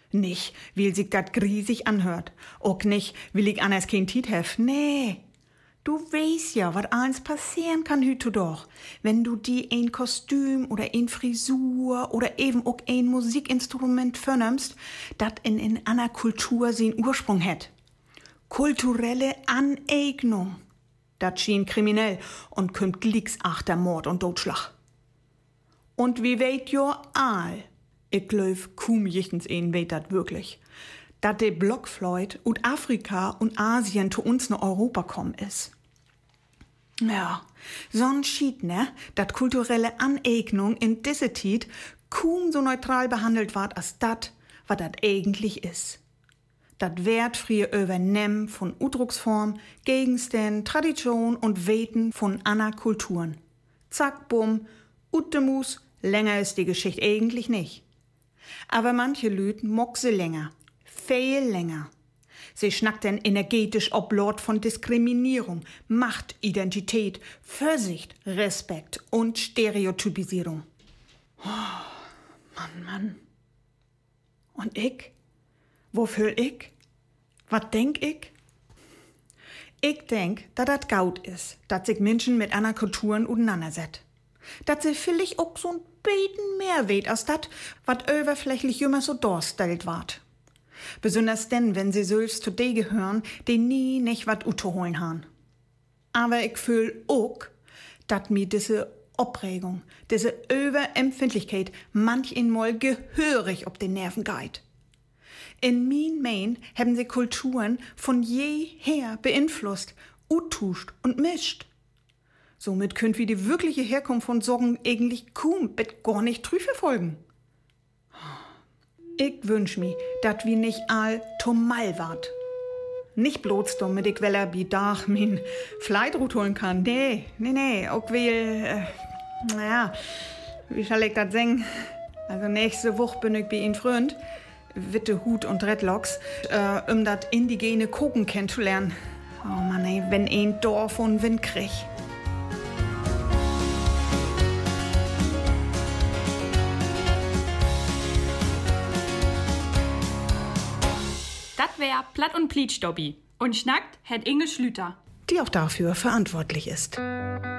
Nicht, weil sich dat griesig anhört. Auch nicht, weil ich anders kein Tiet hef. Nee. Du weißt ja, was alles passieren kann hüte doch, wenn du die ein Kostüm oder ein Frisur oder eben auch ein Musikinstrument vernimmst, dat in einer Kultur seinen Ursprung hat. Kulturelle Aneignung. Dat schien kriminell und kümmt glicks achter Mord und Totschlag. Und wie weet jo all, ich glaub, kaum jichtens een weet dat wirklich, dat de Blockfleut ut Afrika und Asien zu uns nach Europa kommen is. Ja, so'n Schied, ne, dat kulturelle Aneignung in diese Tiet kaum so neutral behandelt ward als dat, wat dat eigentlich is. Dat wertfrie Übernehmen von Udrucksform, Gegenständen, Tradition und Weten von aner Kulturen. Zack, bumm, Uttemus, länger ist die Geschichte eigentlich nicht. Aber manche Lüd mock sie länger, viel länger. Sie schnackt denn energetisch ob Lord von Diskriminierung, Macht, Identität, Vorsicht, Respekt und Stereotypisierung. Oh, Mann. Und ich? Wofür ich? Was denk ich? Ich denk, dass das gaut is, dass sich Menschen mit anderen Kulturen auseinanderset. Dass sie vielleicht auch so ein bisschen mehr weht als das, was oberflächlich immer so darstellt ward. Besonders denn, wenn sie selbst zu denen gehören, die nie nicht wat utholen han. Aber ich fühl auch, dass mir diese Aufregung, diese Überempfindlichkeit manchmal gehörig ob den Nerven geht. In min Main haben sie Kulturen von jeher beeinflusst, uttuscht und mischt. Somit könnt wir die wirkliche Herkunft von Sorgen eigentlich kaum bet gar nicht trü verfolgen. Ich wünsch mi, dat wir nicht all tomal wart. Nicht bloß damit ich weller bi dach min Fleitrut holen kann. Nee, auch will, wie soll ich dat sagen? Also nächste Woche bin ich bei Ihnen Freund, Witte Hut und Dreadlocks, dat indigene Koken kennenzulernen. Oh Mann, ey, wenn ein Dorf und Wind krieg. Das wär Platt und Pleatsch, Dobby. Und schnackt hat Inge Schlüter, die auch dafür verantwortlich ist.